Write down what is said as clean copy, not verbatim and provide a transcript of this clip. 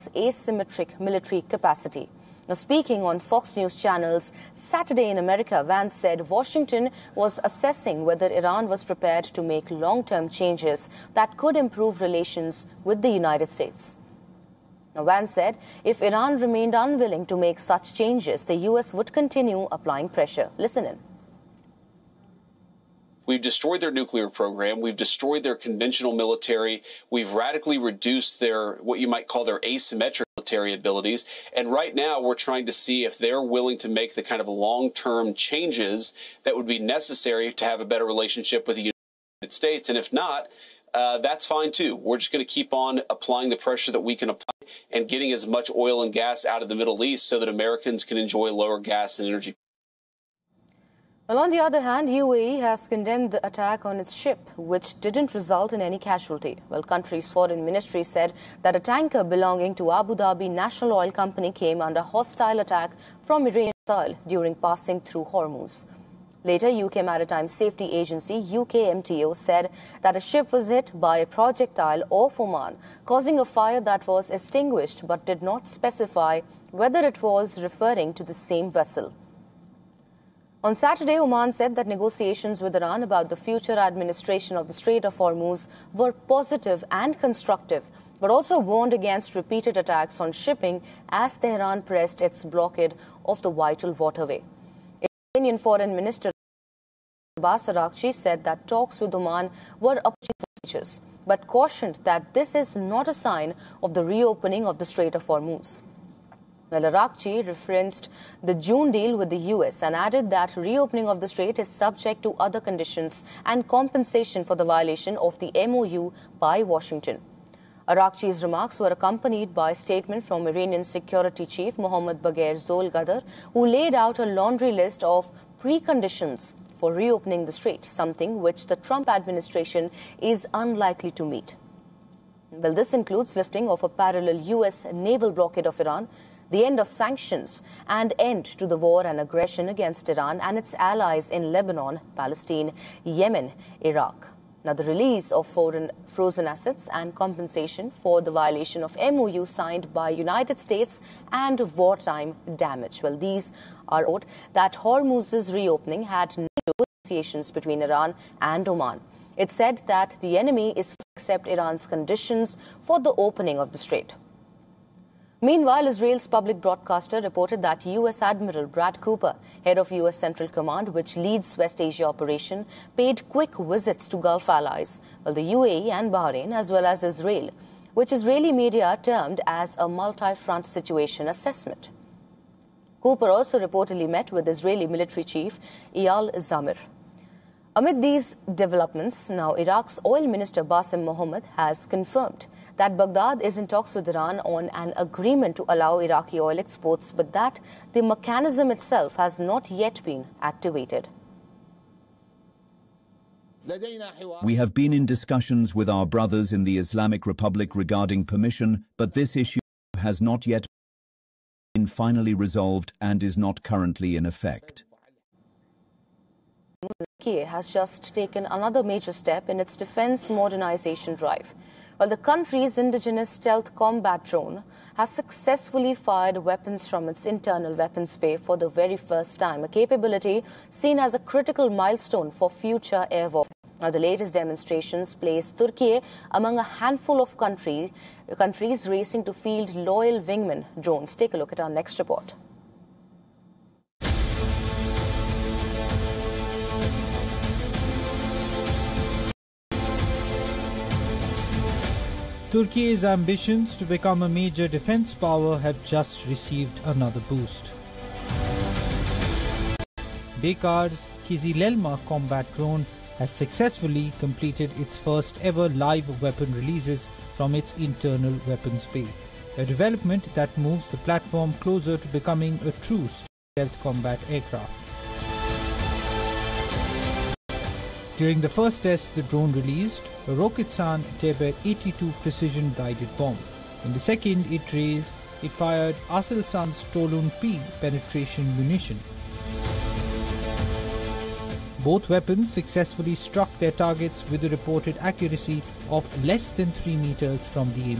asymmetric military capacity. Now, speaking on Fox News channel's Saturday in America, Vance said Washington was assessing whether Iran was prepared to make long-term changes that could improve relations with the United States. Now, Vance said if Iran remained unwilling to make such changes, the U.S. would continue applying pressure. Listen in. We've destroyed their nuclear program. We've destroyed their conventional military. We've radically reduced their, what you might call their asymmetric military abilities. And right now we're trying to see if they're willing to make the kind of long-term changes that would be necessary to have a better relationship with the United States. And if not, that's fine too. We're just going to keep on applying the pressure that we can apply and getting as much oil and gas out of the Middle East so that Americans can enjoy lower gas and energy. Well, on the other hand, UAE has condemned the attack on its ship, which didn't result in any casualty. Well, country's foreign ministry said that a tanker belonging to Abu Dhabi National Oil Company came under hostile attack from Iranian soil during passing through Hormuz. Later, UK Maritime Safety Agency, UKMTO, said that a ship was hit by a projectile off Oman, causing a fire that was extinguished but did not specify whether it was referring to the same vessel. On Saturday, Oman said that negotiations with Iran about the future administration of the Strait of Hormuz were positive and constructive, but also warned against repeated attacks on shipping as Tehran pressed its blockade of the vital waterway. Iranian Foreign Minister Abbas Araghchi said that talks with Oman were approaching for stages, but cautioned that this is not a sign of the reopening of the Strait of Hormuz. Well, Araghchi referenced the June deal with the U.S. and added that reopening of the strait is subject to other conditions and compensation for the violation of the MOU by Washington. Araghchi's remarks were accompanied by a statement from Iranian Security Chief Mohammad Bagher Zolgadar, who laid out a laundry list of preconditions for reopening the strait, something which the Trump administration is unlikely to meet. Well, this includes lifting of a parallel U.S. naval blockade of Iran, the end of sanctions, and end to the war and aggression against Iran and its allies in Lebanon, Palestine, Yemen, Iraq. Now, the release of foreign frozen assets and compensation for the violation of MOU signed by United States and wartime damage. Well, these are that Hormuz's reopening had no negotiations between Iran and Oman. It said that the enemy is to accept Iran's conditions for the opening of the strait. Meanwhile, Israel's public broadcaster reported that U.S. Admiral Brad Cooper, head of U.S. Central Command, which leads West Asia operation, paid quick visits to Gulf allies, well, the UAE and Bahrain, as well as Israel, which Israeli media termed as a multi-front situation assessment. Cooper also reportedly met with Israeli military chief Eyal Zamir. Amid these developments, now Iraq's oil minister Bassem Mohammad has confirmed that Baghdad is in talks with Iran on an agreement to allow Iraqi oil exports, but that the mechanism itself has not yet been activated. We have been in discussions with our brothers in the Islamic Republic regarding permission, but this issue has not yet been finally resolved and is not currently in effect. Turkey has just taken another major step in its defense modernization drive. While the country's indigenous stealth combat drone has successfully fired weapons from its internal weapons bay for the very first time, a capability seen as a critical milestone for future air warfare. Now, the latest demonstrations place Turkey among a handful of countries racing to field loyal wingman drones. Take a look at our next report. Turkey's ambitions to become a major defense power have just received another boost. Bakar's Kizilelma combat drone has successfully completed its first ever live weapon releases from its internal weapons bay, a development that moves the platform closer to becoming a true stealth combat aircraft. During the first test, the drone released a Roketsan Teber 82 precision-guided bomb. In the second, it fired Aselsan's Tolun P penetration munition. Both weapons successfully struck their targets with a reported accuracy of less than 3 meters from the aim.